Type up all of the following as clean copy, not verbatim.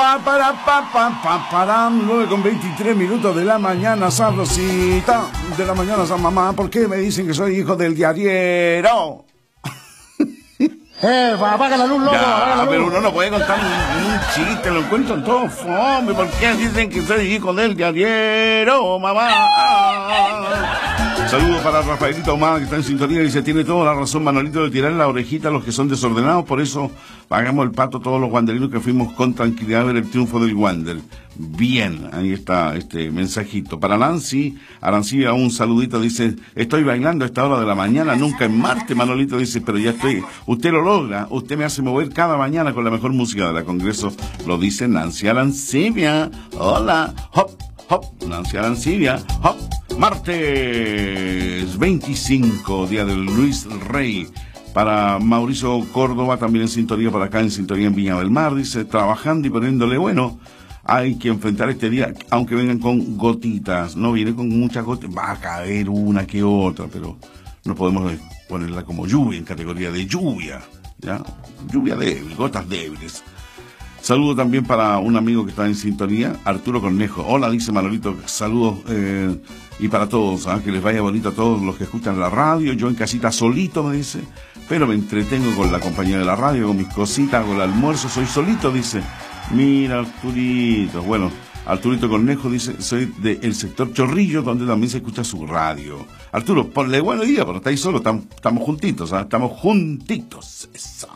Para 9:23 de la mañana, sabrosita. De la mañana, San Mamá. ¿Por qué me dicen que soy hijo del diariero? Apaga la luz, loco, apaga la luz. Pero uno no puede contar un chiste, lo encuentro todo fome. ¿Por qué dicen que soy hijo del diariero, mamá? Saludos para Rafaelito Ahumada, que está en sintonía y dice: tiene toda la razón Manolito de tirar la orejita a los que son desordenados, por eso pagamos el pato todos los wanderinos que fuimos con tranquilidad a ver el triunfo del Wander. Bien, ahí está este mensajito. Para Nancy Arancibia, un saludito, dice: estoy bailando a esta hora de la mañana, nunca en Marte, Manolito dice, pero ya estoy. Usted lo logra, usted me hace mover cada mañana con la mejor música de la Congreso, lo dice Nancy Arancibia. Hola, hop, hop, Nancy Arancibia, hop. Martes 25, día del Luis Rey. Para Mauricio Córdoba, también en sintonía por acá, en sintonía en Viña del Mar, dice: trabajando y poniéndole bueno. Hay que enfrentar este día, aunque vengan con gotitas. No viene con muchas gotitas, va a caer una que otra, pero no podemos ponerla como lluvia, en categoría de lluvia, ¿ya? Lluvia débil, gotas débiles. Saludo también para un amigo que está en sintonía, Arturo Cornejo. Hola, dice Manolito, saludos y para todos, que les vaya bonito a todos los que escuchan la radio. Yo en casita solito, me dice, pero me entretengo con la compañía de la radio, con mis cositas, con el almuerzo, soy solito, dice. Mira, Arturito. Bueno, Arturito Cornejo dice: soy del sector Chorrillo, donde también se escucha su radio. Arturo, ponle buenos días, pero estáis solo, estamos juntitos, ¿eh? Estamos juntitos. Eso.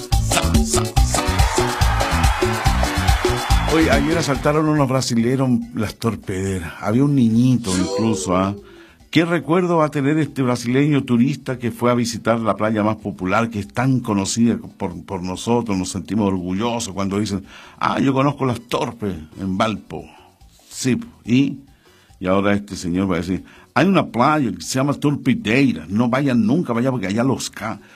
Oye, ayer asaltaron unos brasileros las torpederas. Había un niñito incluso, ¿Qué recuerdo va a tener este brasileño turista que fue a visitar la playa más popular, que es tan conocida por nosotros? Nos sentimos orgullosos cuando dicen: yo conozco las Torpes en Valpo. Sí, y ahora este señor va a decir: hay una playa que se llama Torpedeira, no vayan nunca, vayan porque allá los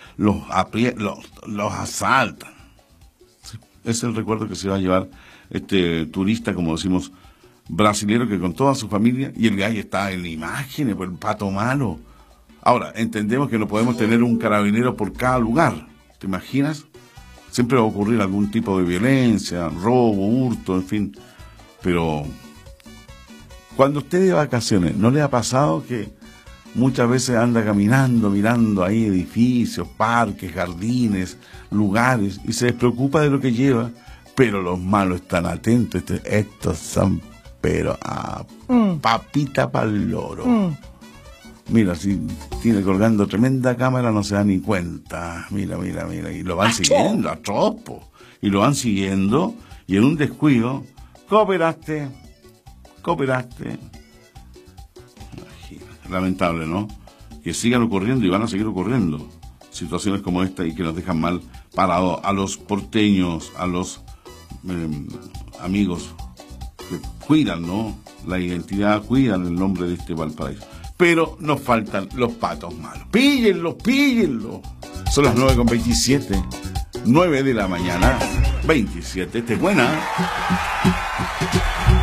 asaltan. Sí, es el recuerdo que se va a llevar este turista, como decimos, brasilero, que con toda su familia, y el gallo está en imágenes por el pato malo. Ahora, entendemos que no podemos tener un carabinero por cada lugar, ¿te imaginas? Siempre va a ocurrir algún tipo de violencia, robo, hurto, en fin. Pero cuando usted de vacaciones, ¿no le ha pasado que muchas veces anda caminando, mirando ahí edificios, parques, jardines, lugares, y se despreocupa de lo que lleva, pero los malos están atentos? Estos son pero papita pa'l loro. Mira, si tiene colgando tremenda cámara, no se da ni cuenta. Mira, y lo van siguiendo a tropo, y lo van siguiendo, y en un descuido, cooperaste. Imagínate, lamentable, ¿no? Que sigan ocurriendo y van a seguir ocurriendo situaciones como esta, y que nos dejan mal parados a los porteños, a los amigos que cuidan, ¿no?, la identidad, cuidan el nombre de este Valparaíso. Pero nos faltan los patos malos. Píllenlo. Son las 9:27, 9 de la mañana, 27. Esta es buena.